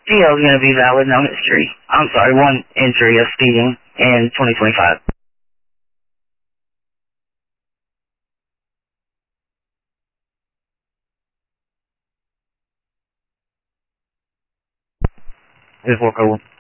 GL is going to be valid, no history. I'm sorry, 1 entry of speeding in 2025. This is 4 code 1.